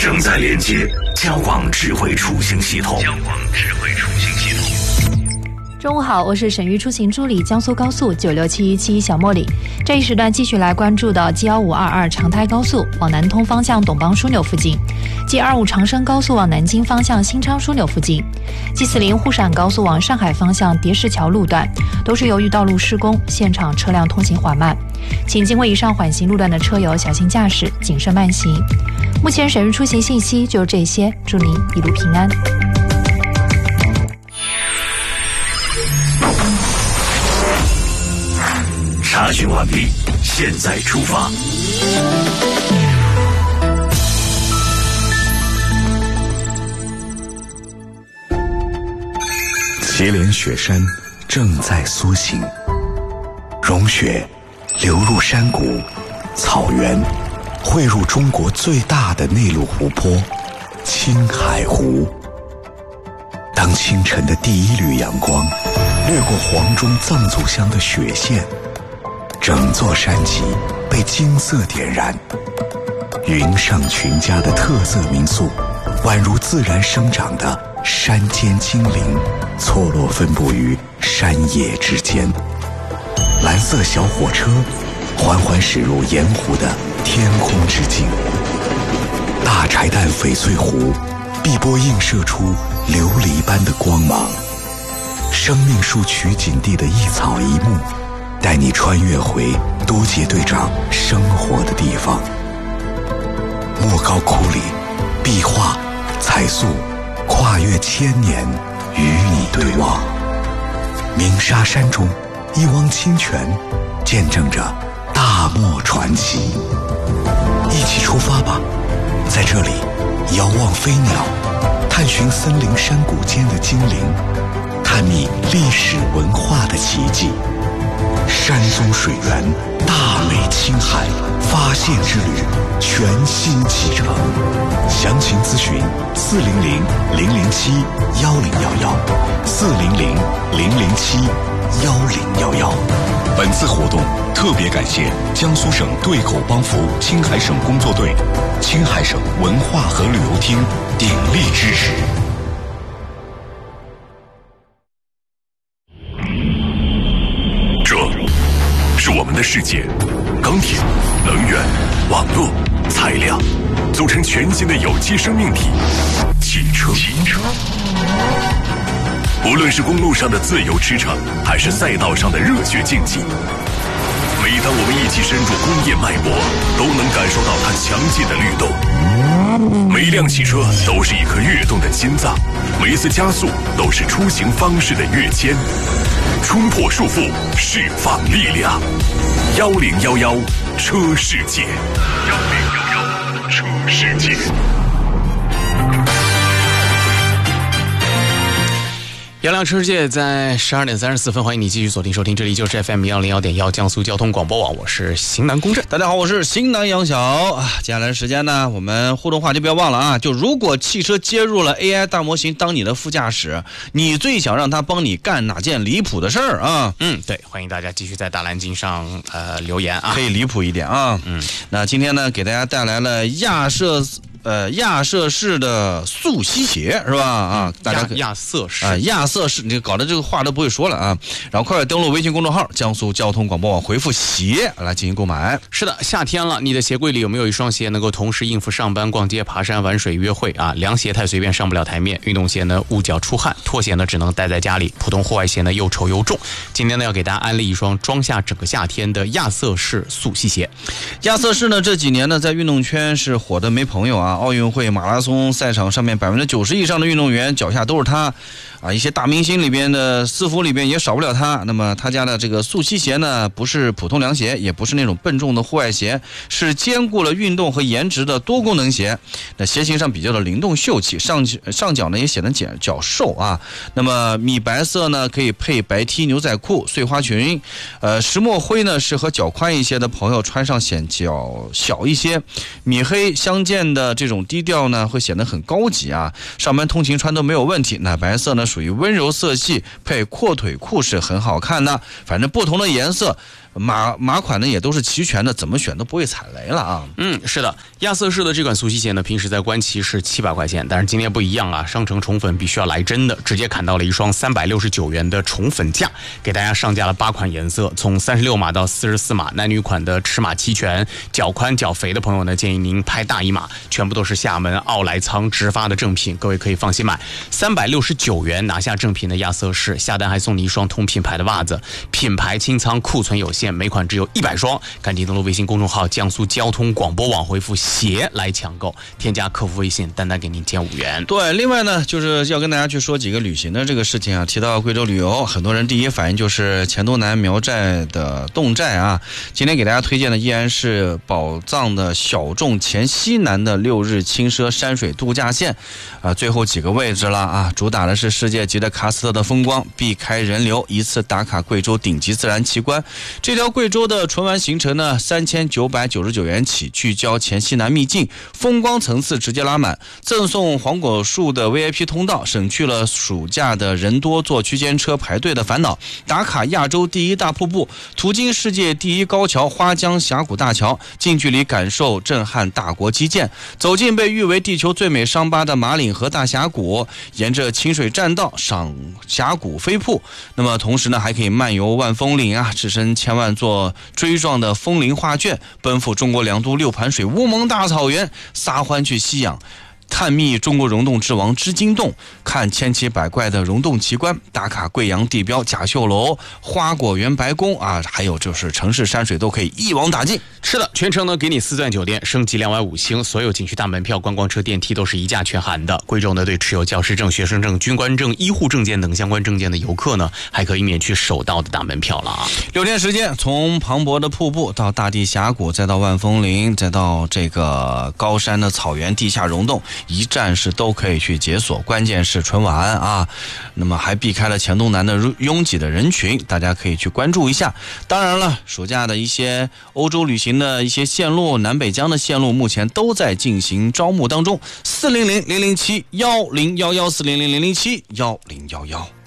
正在连接交广智慧出行系统。 中午好，我是省域出行助理江苏高速96717小茉莉。这一时段继续来关注到 G1522 长台高速往南通方向董邦枢纽附近， G25 长深高速往南京方向新昌枢纽附近， G40 沪陕高速往上海方向叠石桥路段，都是由于道路施工，现场车辆通行缓慢，请经过以上缓行路段的车友小心驾驶，谨慎慢行。目前省域出行信息就是这些，祝您一路平安。 查询完毕，现在出发。 祁连雪山正在苏醒，融雪流入山谷、草原，汇入中国最大的内陆湖泊青海湖。当清晨的第一缕阳光掠过黄钟藏族乡的雪线，整座山脊被金色点燃，云上群家的特色民宿宛如自然生长的山间精灵，错落分布于山野之间。蓝色小火车缓缓驶入盐湖的天空之境，大柴旦翡翠湖碧波映射出琉璃般的光芒。生命树取景地的一草一木，带你穿越回都杰队长生活的地方。莫高窟里，壁画、彩塑跨越千年，与你对望。鸣沙山中，一汪清泉见证着大漠传奇。一起出发吧，在这里遥望飞鸟，探寻森林山谷间的精灵，探秘历史文化的奇迹。山宗水源，大美青海发现之旅全新启程。详情咨询400-007-1011，400-007-1011。本次活动特别感谢江苏省对口帮扶青海省工作队、青海省文化和旅游厅鼎力支持。 是我们的世界，钢铁、能源、网络、材料组成全新的有机生命体——汽车。无论是公路上的自由驰骋，还是赛道上的热血竞技，每当我们一起深入工业脉搏，都能感受到它强劲的律动。每辆汽车都是一颗跃动的心脏，每一次加速都是出行方式的跃迁。冲破束缚，释放力量。1011车世界，1011车世界。 幺辆车世界在12点34分，欢迎你继续锁定收听，这里就是 FM 101.1江苏交通广播网，我是型南公正。 大家好，我是型南杨晓。接下来的时间呢，我们互动话题不要忘了啊！就如果汽车接入了 AI 大模型当你的副驾驶，你最想让它帮你干哪件离谱的事儿啊？ 对，欢迎大家继续在大蓝鲸上留言啊， 可以离谱一点啊。那今天呢，给大家带来了亚瑟士的速吸鞋是吧？大家亚瑟士， 你搞的这个话都不会说了啊。然后快点登录微信公众号江苏交通广播网，回复鞋来进行购买。 是的，夏天了，你的鞋柜里有没有一双鞋能够同时应付上班、逛街、爬山、玩水、约会啊？凉鞋太随便上不了台面，运动鞋呢捂脚出汗，拖鞋呢只能待在家里，普通户外鞋呢又臭又重。今天呢要给大家安利一双装下整个夏天的亚瑟士速吸鞋。 亚瑟士呢这几年呢在运动圈是火的没朋友啊。奥运会马拉松赛场上面90%以上的运动员脚下都是他啊，一些大明星里边的私服里边也少不了他。那么他家的这个速吸鞋呢，不是普通凉鞋，也不是那种笨重的户外鞋，是兼顾了运动和颜值的多功能鞋。那鞋型上比较的灵动秀气，上脚呢也显得脚瘦啊。那么米白色呢可以配白 T 牛仔裤、碎花裙，石墨灰呢适合脚宽一些的朋友穿上显脚小一些，米黑相间的这种低调呢会显得很高级啊，上班通勤穿都没有问题。奶白色呢属于温柔色系，配阔腿裤是很好看的。反正不同的颜色马款呢也都是齐全的，怎么选都不会踩雷了啊。 是的，亚瑟士的这款速吸鞋呢，平时在官旗是700块钱，但是今天不一样啊，商城宠粉必须要来真的，直接砍到了一双369元的宠粉价，给大家上架了8款颜色，从36码到44码，男女款的尺码齐全，脚宽脚肥的朋友呢，建议您拍大1码，全部都是厦门奥莱仓直发的正品，各位可以放心买。369元拿下正品的亚瑟士，下单还送你一双同品牌的袜子，品牌清仓，库存有限，每款只有100双，赶紧登录微信公众号江苏交通广播网，回复鞋来抢购，添加客服微信，单单给您减5元。 对，另外呢，就是要跟大家去说几个旅行的这个事情啊。提到贵州旅游，很多人第一反应就是黔东南苗寨的侗寨啊。今天给大家推荐的依然是宝藏的小众黔西南的6日轻奢山水度假线啊，最后几个位置了啊，主打的是世界级的喀斯特的风光，避开人流，一次打卡贵州顶级自然奇观。这条贵州的纯玩行程呢，3999元起，聚焦黔西南秘境，风光层次直接拉满，赠送黄果树的 VIP 通道，省去了暑假的人多坐区间车排队的烦恼，打卡亚洲第一大瀑布，途经世界第一高桥花江峡谷大桥，近距离感受震撼大国基建，走进被誉为地球最美伤疤的马岭河大峡谷，沿着清水栈道赏峡谷飞瀑。那么同时呢，还可以漫游万峰岭啊，置身千万座锥状的枫林画卷，奔赴中国良都6盘水乌蒙大草原，撒欢去吸氧，探秘中国溶洞之王织金洞，看千奇百怪的溶洞奇观，打卡贵阳地标甲秀楼、花果园白宫啊，还有就是城市山水都可以一网打尽。 是的，全程呢给你4钻酒店，升级2晚5星，所有景区大门票、观光车、电梯都是一价全含的。贵州呢对持有教师证、学生证、军官证、医护证件等相关证件的游客呢，还可以免去首道的大门票了啊。 6天时间，从磅礴的瀑布到大地峡谷，再到万峰林，再到这个高山的草原、地下溶洞，一站式都可以去解锁，关键是纯玩啊。那么还避开了黔东南的拥挤的人群，大家可以去关注一下。当然了，暑假的一些欧洲旅行的一些线路，南北疆的线路目前都在进行招募当中，400-007-1011 400-007-1011。